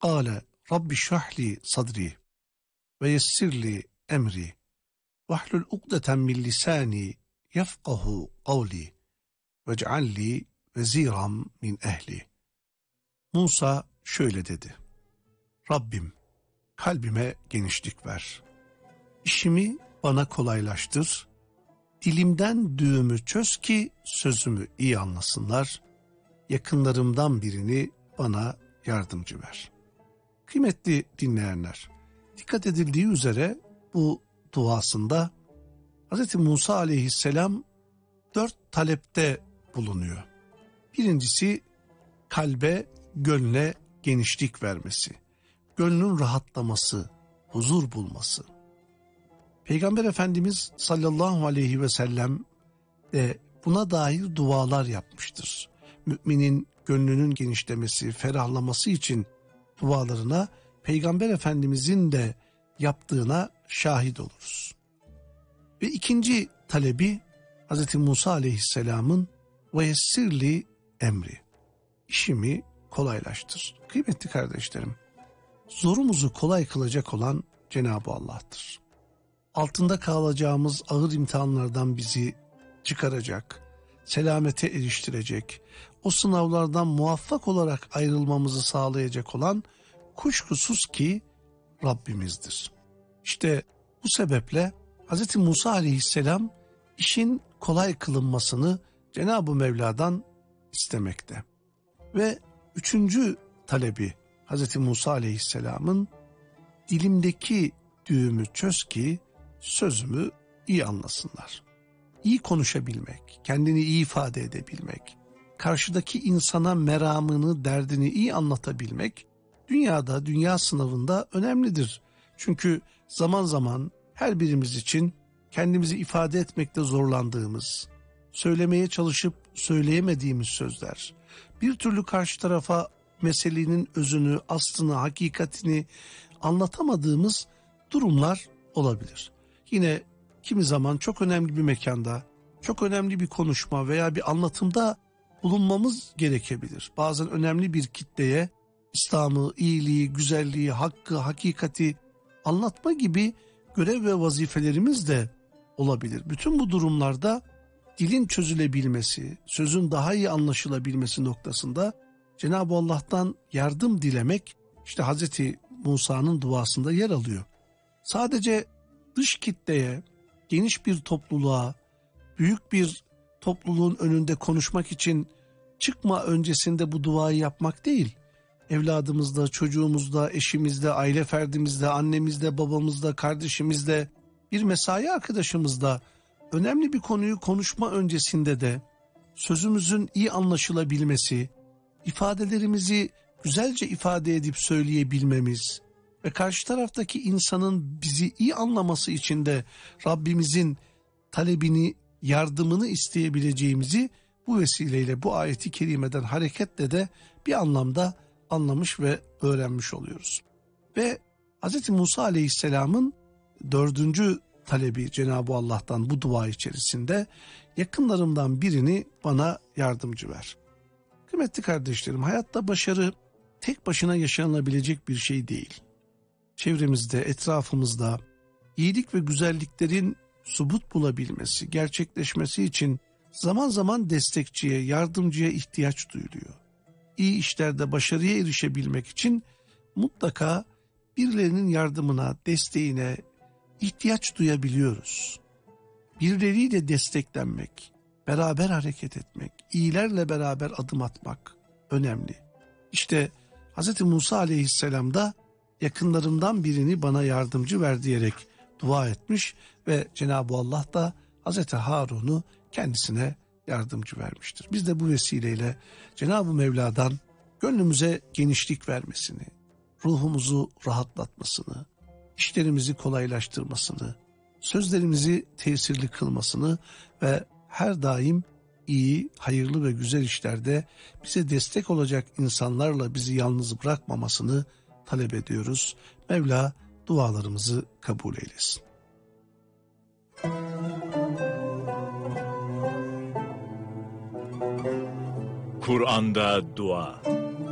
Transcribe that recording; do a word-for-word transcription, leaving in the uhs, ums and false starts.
Kâle Rabbi şrahli sadri ve yessirli emri vahlul ukdeten min lisani yefkahu kavli vec'alli veziram min ehli. Musa şöyle dedi: Rabbim, kalbime genişlik ver. İşimi bana kolaylaştır. Dilimden düğümü çöz ki sözümü iyi anlasınlar. Yakınlarımdan birini bana yardımcı ver. Kıymetli dinleyenler, dikkat edildiği üzere bu duasında Hz. Musa aleyhisselam dört talepte bulunuyor. Birincisi, kalbe, gönle genişlik vermesi, gönlün rahatlaması, huzur bulması. Peygamber Efendimiz sallallahu aleyhi ve sellem de buna dair dualar yapmıştır. Müminin gönlünün genişlemesi, ferahlaması için dualarına Peygamber Efendimizin de yaptığına şahit oluruz. Ve ikinci talebi Hz. Musa aleyhisselamın ve yessirli emri, işimi kolaylaştır. Kıymetli kardeşlerim, zorumuzu kolay kılacak olan Cenab-ı Allah'tır. Altında kalacağımız ağır imtihanlardan bizi çıkaracak, selamete eriştirecek, o sınavlardan muvaffak olarak ayrılmamızı sağlayacak olan kuşkusuz ki Rabbimizdir. İşte bu sebeple Hz. Musa aleyhisselam işin kolay kılınmasını Cenab-ı Mevla'dan istemekte. Ve üçüncü talebi Hz. Musa aleyhisselamın dilimdeki düğümü çöz ki sözümü iyi anlasınlar. İyi konuşabilmek, kendini iyi ifade edebilmek, karşıdaki insana meramını, derdini iyi anlatabilmek dünyada, dünya sınavında önemlidir. Çünkü zaman zaman her birimiz için kendimizi ifade etmekte zorlandığımız, söylemeye çalışıp söyleyemediğimiz sözler, bir türlü karşı tarafa meselenin özünü, aslını, hakikatini anlatamadığımız durumlar olabilir. Yine kimi zaman çok önemli bir mekanda, çok önemli bir konuşma veya bir anlatımda bulunmamız gerekebilir. Bazen önemli bir kitleye İslam'ı, iyiliği, güzelliği, hakkı, hakikati anlatma gibi görev ve vazifelerimiz de olabilir. Bütün bu durumlarda dilin çözülebilmesi, sözün daha iyi anlaşılabilmesi noktasında Cenab-ı Allah'tan yardım dilemek işte Hazreti Musa'nın duasında yer alıyor. Sadece dış kitleye, geniş bir topluluğa, büyük bir topluluğun önünde konuşmak için çıkma öncesinde bu duayı yapmak değil. Evladımızda, çocuğumuzda, eşimizde, aile ferdimizde, annemizde, babamızda, kardeşimizde, bir mesai arkadaşımızda önemli bir konuyu konuşma öncesinde de sözümüzün iyi anlaşılabilmesi, ifadelerimizi güzelce ifade edip söyleyebilmemiz ve karşı taraftaki insanın bizi iyi anlaması için de Rabbimizin talebini, yardımını isteyebileceğimizi bu vesileyle, bu ayeti kerimeden hareketle de bir anlamda anlamış ve öğrenmiş oluyoruz. Ve Hz. Musa aleyhisselamın dördüncü talebi Cenab-ı Allah'tan bu dua içerisinde yakınlarımdan birini bana yardımcı ver. Kıymetli kardeşlerim, hayatta başarı tek başına yaşanabilecek bir şey değil. Çevremizde, etrafımızda iyilik ve güzelliklerin subut bulabilmesi, gerçekleşmesi için zaman zaman destekçiye, yardımcıya ihtiyaç duyuluyor. İyi işlerde başarıya erişebilmek için mutlaka birilerinin yardımına, desteğine ihtiyaç duyabiliyoruz. Birileriyle desteklenmek, beraber hareket etmek, iyilerle beraber adım atmak önemli. İşte Hz. Musa aleyhisselam da yakınlarımdan birini bana yardımcı ver diyerek dua etmiş ve Cenab-ı Allah da Hz. Harun'u kendisine yardımcı vermiştir. Biz de bu vesileyle Cenab-ı Mevla'dan gönlümüze genişlik vermesini, ruhumuzu rahatlatmasını, işlerimizi kolaylaştırmasını, sözlerimizi tesirli kılmasını ve her daim iyi, hayırlı ve güzel işlerde bize destek olacak insanlarla bizi yalnız bırakmamasını talep ediyoruz. Mevla dualarımızı kabul eylesin. Kur'an'da dua.